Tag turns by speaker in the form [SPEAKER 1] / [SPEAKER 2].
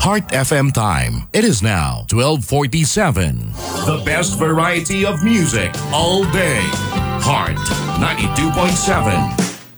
[SPEAKER 1] Heart FM time. It is now 12:47. The best variety of music all day. Heart 92.7.